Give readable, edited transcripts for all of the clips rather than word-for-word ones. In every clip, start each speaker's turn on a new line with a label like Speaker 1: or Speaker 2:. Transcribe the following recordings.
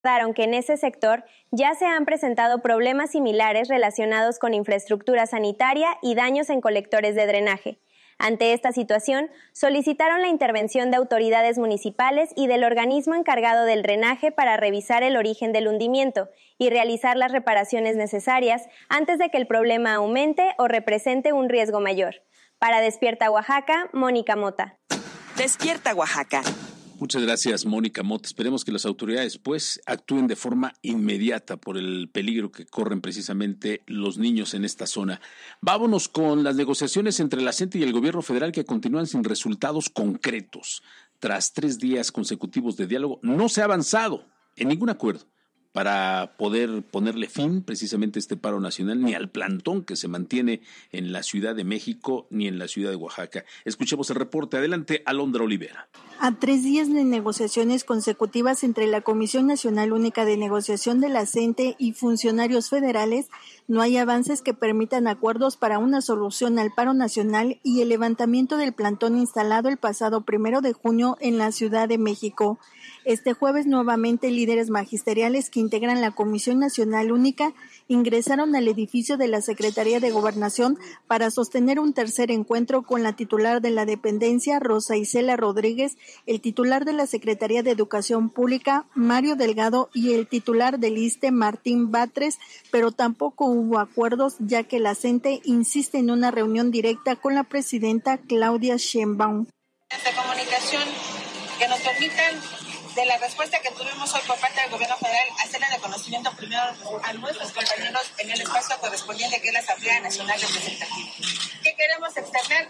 Speaker 1: Recordaron que en ese sector ya se han presentado problemas similares relacionados con infraestructura sanitaria y daños en colectores de drenaje. Ante esta situación, solicitaron la intervención de autoridades municipales y del organismo encargado del drenaje para revisar el origen del hundimiento y realizar las reparaciones necesarias antes de que el problema aumente o represente un riesgo mayor. Para Despierta Oaxaca, Mónica Mota.
Speaker 2: Despierta Oaxaca.
Speaker 3: Muchas gracias, Mónica Mota. Esperemos que las autoridades, actúen de forma inmediata por el peligro que corren precisamente los niños en esta zona. Vámonos con las negociaciones entre la CENTE y el gobierno federal que continúan sin resultados concretos. Tras 3 días consecutivos de diálogo, no se ha avanzado en ningún acuerdo para poder ponerle fin precisamente a este paro nacional, ni al plantón que se mantiene en la Ciudad de México, ni en la Ciudad de Oaxaca. Escuchemos el reporte. Adelante, Alondra Olivera.
Speaker 4: A 3 días de negociaciones consecutivas entre la Comisión Nacional Única de Negociación de la CENTE y funcionarios federales, no hay avances que permitan acuerdos para una solución al paro nacional y el levantamiento del plantón instalado el pasado 1 de junio en la Ciudad de México. Este jueves, nuevamente, líderes magisteriales que integran la Comisión Nacional Única ingresaron al edificio de la Secretaría de Gobernación para sostener un tercer encuentro con la titular de la dependencia, Rosa Isela Rodríguez, el titular de la Secretaría de Educación Pública, Mario Delgado, y el titular del ISSSTE, Martín Batres, pero tampoco hubo acuerdos, ya que la CENTE insiste en una reunión directa con la presidenta Claudia Sheinbaum.
Speaker 5: De comunicación que nos permitan, de la respuesta que tuvimos hoy por parte del gobierno federal, hacerle de conocimiento primero a nuestros compañeros en el espacio correspondiente, que es la Asamblea Nacional Representativa. ¿Qué queremos externar?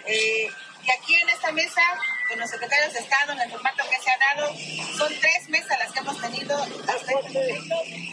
Speaker 5: Que aquí en esta mesa, con los secretarios de Estado, en el formato que se ha dado, son 3 mesas las que hemos tenido hasta este momento.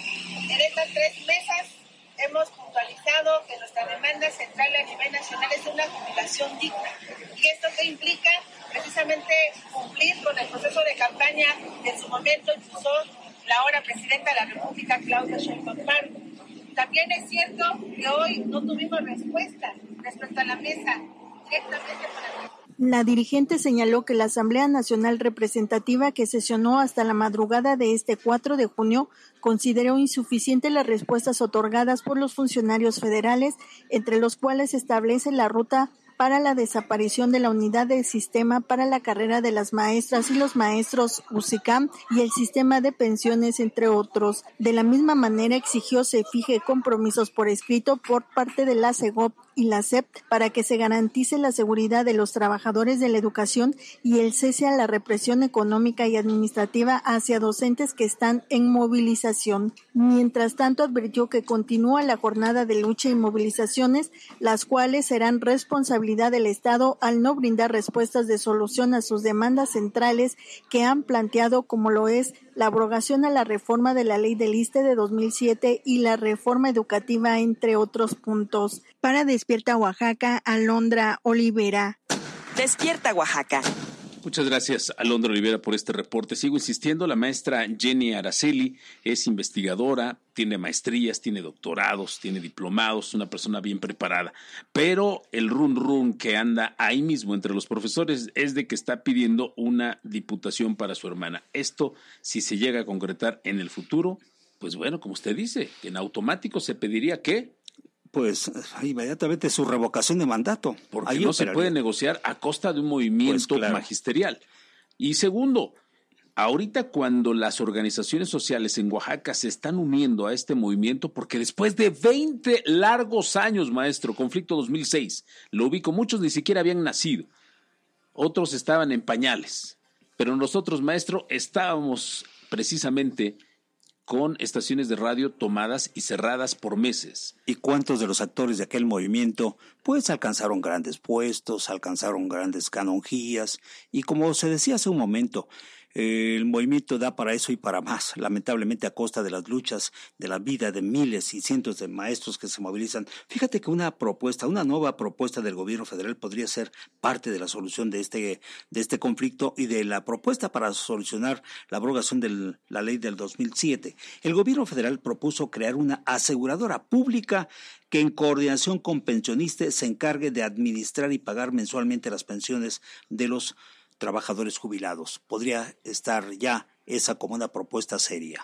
Speaker 5: En estas 3 mesas hemos puntualizado que nuestra demanda central a nivel nacional es una jubilación digna. ¿Y esto qué implica? Precisamente cumplir con el proceso de campaña que en su momento impulsó la ahora presidenta de la República, Claudia Sheinbaum. También es cierto que hoy no tuvimos respuesta respecto a la mesa directamente para...
Speaker 4: La dirigente señaló que la Asamblea Nacional Representativa, que sesionó hasta la madrugada de este 4 de junio, consideró insuficiente las respuestas otorgadas por los funcionarios federales, entre los cuales establece la ruta para la desaparición de la unidad del sistema para la carrera de las maestras y los maestros UCICAM y el sistema de pensiones, entre otros. De la misma manera exigió se fije compromisos por escrito por parte de la CEGOP y la SEP para que se garantice la seguridad de los trabajadores de la educación y el cese a la represión económica y administrativa hacia docentes que están en movilización. Mientras tanto, advirtió que continúa la jornada de lucha y movilizaciones, las cuales serán responsabilidad del Estado al no brindar respuestas de solución a sus demandas centrales que han planteado, como lo es la abrogación a la reforma de la ley del ISSSTE de 2007 y la reforma educativa, entre otros puntos. Para Despierta Oaxaca, Alondra Olivera.
Speaker 2: Despierta Oaxaca.
Speaker 3: Muchas gracias, Alondra Olivera, por este reporte. Sigo insistiendo, la maestra Jenny Araceli es investigadora, tiene maestrías, tiene doctorados, tiene diplomados, una persona bien preparada, pero el run que anda ahí mismo entre los profesores es de que está pidiendo una diputación para su hermana. Esto, si se llega a concretar en el futuro, pues bueno, como usted dice, en automático se pediría que...
Speaker 6: Pues inmediatamente su revocación de mandato.
Speaker 3: Porque
Speaker 6: ahí
Speaker 3: no se puede negociar a costa de un movimiento magisterial. Y segundo, ahorita cuando las organizaciones sociales en Oaxaca se están uniendo a este movimiento, porque después de 20 largos años, maestro, conflicto 2006, lo ubico, muchos ni siquiera habían nacido, otros estaban en pañales, pero nosotros, maestro, estábamos precisamente con estaciones de radio tomadas y cerradas por meses.
Speaker 6: ¿Y cuántos de los actores de aquel movimiento pues alcanzaron grandes puestos, alcanzaron grandes canonjías? Y como se decía hace un momento, el movimiento da para eso y para más, lamentablemente a costa de las luchas, de la vida de miles y cientos de maestros que se movilizan. Fíjate que una nueva propuesta del gobierno federal podría ser parte de la solución de este conflicto y de la propuesta para solucionar la abrogación de la ley del 2007. El gobierno federal propuso crear una aseguradora pública que en coordinación con pensionistas se encargue de administrar y pagar mensualmente las pensiones de los trabajadores jubilados. Podría estar ya esa como una propuesta seria.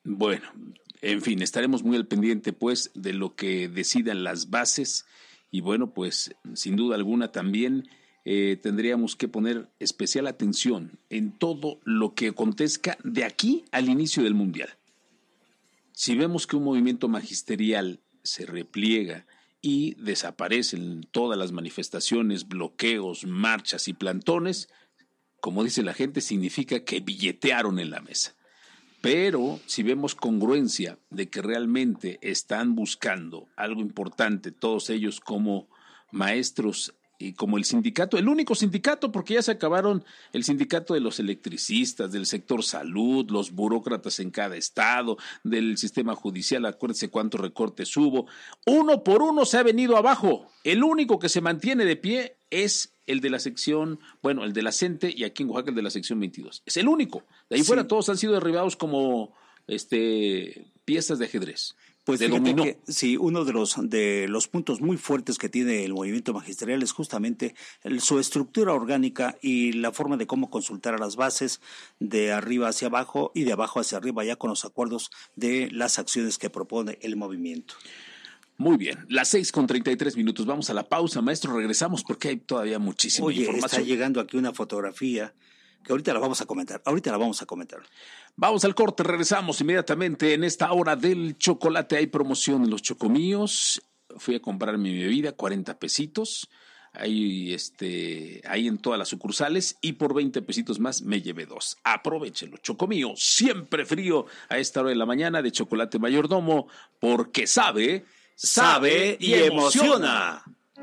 Speaker 3: Bueno, en fin, estaremos muy al pendiente pues de lo que decidan las bases y bueno, pues sin duda alguna también tendríamos que poner especial atención en todo lo que acontezca de aquí al inicio del Mundial. Si vemos que un movimiento magisterial se repliega y desaparecen todas las manifestaciones, bloqueos, marchas y plantones, como dice la gente, significa que billetearon en la mesa. Pero si vemos congruencia de que realmente están buscando algo importante, todos ellos como maestros y como el sindicato, el único sindicato, porque ya se acabaron el sindicato de los electricistas, del sector salud, los burócratas en cada estado, del sistema judicial, acuérdense cuántos recortes hubo. Uno por uno se ha venido abajo. El único que se mantiene de pie es el de la sección, bueno, el de la CENTE y aquí en Oaxaca el de la sección 22. Es el único. De ahí fuera todos han sido derribados como piezas de ajedrez.
Speaker 6: Pues fíjate que sí, uno de los puntos muy fuertes que tiene el movimiento magisterial es justamente su estructura orgánica y la forma de cómo consultar a las bases de arriba hacia abajo y de abajo hacia arriba, ya con los acuerdos de las acciones que propone el movimiento.
Speaker 3: Muy bien, las 6:33. Vamos a la pausa, maestro, regresamos porque hay todavía muchísima información.
Speaker 6: Está llegando aquí una fotografía que ahorita la vamos a comentar.
Speaker 3: Vamos al corte, regresamos inmediatamente. En esta hora del chocolate hay promoción en los chocomíos. Fui a comprar mi bebida, 40 pesitos. Ahí en todas las sucursales y por 20 pesitos más me llevé 2. Aprovechenlo. Chocomío, siempre frío a esta hora de la mañana, de chocolate mayordomo, porque sabe y emociona.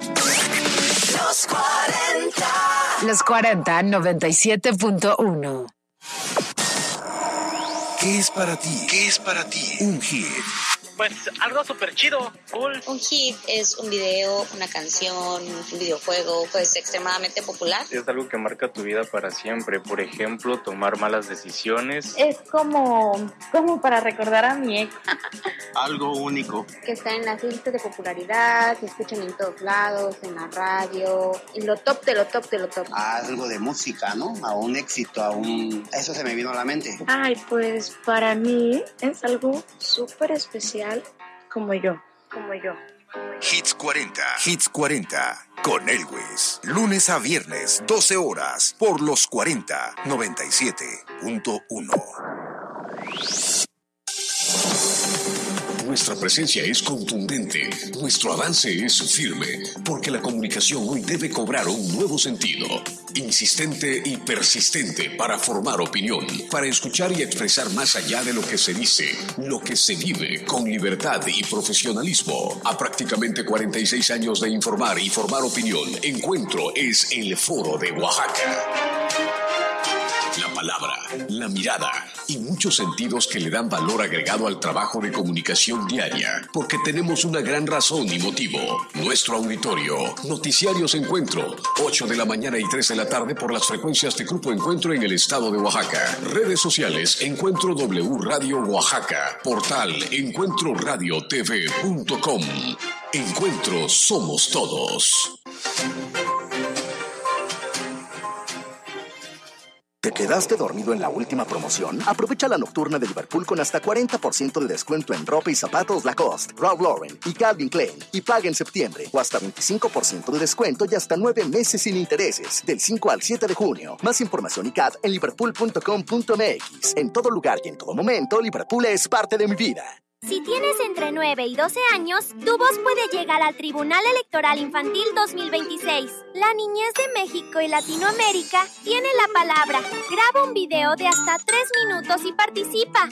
Speaker 7: Los 40 97.1.
Speaker 8: ¿Qué es para ti un hit?
Speaker 9: Pues algo súper chido, cool.
Speaker 10: Un hit es un video, una canción, un videojuego, pues extremadamente popular.
Speaker 11: Es algo que marca tu vida para siempre. Por ejemplo, tomar malas decisiones.
Speaker 12: Es como para recordar a mi ex.
Speaker 13: Algo único.
Speaker 14: Que está en las listas de popularidad, se escuchan en todos lados, en la radio, en lo top de lo top de lo top.
Speaker 13: Algo de música, ¿no? A un éxito, Eso se me vino a la mente.
Speaker 12: Ay, pues para mí es algo súper especial. Como yo.
Speaker 8: Hits 40 con Elwes. Lunes a viernes, 12 horas, por los 40 97.1. Nuestra presencia es contundente, nuestro avance es firme, porque la comunicación hoy debe cobrar un nuevo sentido, insistente y persistente para formar opinión, para escuchar y expresar más allá de lo que se dice, lo que se vive con libertad y profesionalismo. A prácticamente 46 años de informar y formar opinión, Encuentro es el Foro de Oaxaca. La palabra, la mirada y muchos sentidos que le dan valor agregado al trabajo de comunicación diaria, porque tenemos una gran razón y motivo. Nuestro auditorio, Noticiarios Encuentro, 8 de la mañana y 3 de la tarde por las frecuencias de Grupo Encuentro en el estado de Oaxaca. Redes sociales, Encuentro W Radio Oaxaca, portal encuentroradiotv.com. Encuentro somos todos.
Speaker 15: ¿Te quedaste dormido en la última promoción? Aprovecha la nocturna de Liverpool con hasta 40% de descuento en ropa y zapatos Lacoste, Ralph Lauren y Calvin Klein. Y paga en septiembre. O hasta 25% de descuento y hasta 9 meses sin intereses. Del 5 al 7 de junio. Más información y CAD en liverpool.com.mx. En todo lugar y en todo momento, Liverpool es parte de mi vida.
Speaker 16: Si tienes entre 9 y 12 años, tu voz puede llegar al Tribunal Electoral Infantil 2026. La niñez de México y Latinoamérica tiene la palabra. Graba un video de hasta 3 minutos y participa.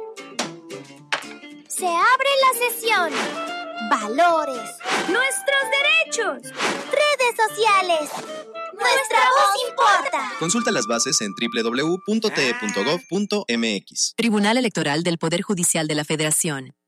Speaker 16: Se abre la sesión. Valores. Nuestros derechos. Redes sociales. Nuestra voz importa.
Speaker 17: Consulta las bases en www.te.gov.mx.
Speaker 18: Tribunal Electoral del Poder Judicial de la Federación.